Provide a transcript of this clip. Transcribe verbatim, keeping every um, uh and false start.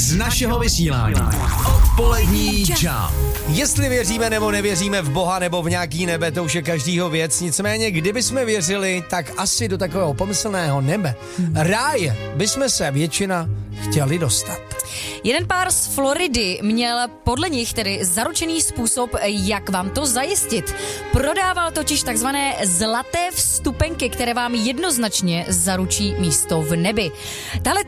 z našeho vysílání. Odpolední čau. Jestli věříme nebo nevěříme v Boha nebo v nějaký nebe, to už je každýho věc. Nicméně, kdyby jsme věřili, tak asi do takového pomyslného nebe, ráje, bychom se většina chtěli dostat. Jeden pár z Floridy měl podle nich tedy zaručený způsob, jak vám to zajistit. Prodával totiž takzvané zlaté vstupenky, které vám jednoznačně zaručí místo v nebi. Tahle